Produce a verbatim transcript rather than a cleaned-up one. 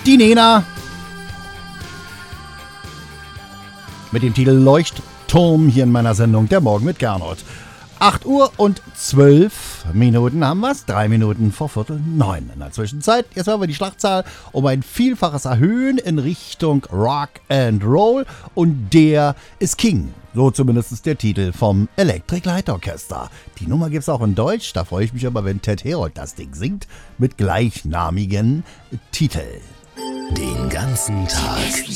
Die Nena mit dem Titel Leuchtturm hier in meiner Sendung Der Morgen mit Gernot. acht Uhr und zwölf Minuten haben wir's. Drei Minuten vor Viertel neun. In der Zwischenzeit, jetzt wollen wir die Schlagzahl um ein Vielfaches erhöhen in Richtung Rock and Roll. Und der ist King. So zumindest der Titel vom Electric Light Orchestra. Die Nummer gibt's auch in Deutsch. Da freue ich mich aber, wenn Ted Herold das Ding singt. Mit gleichnamigen Titel. Den ganzen Tag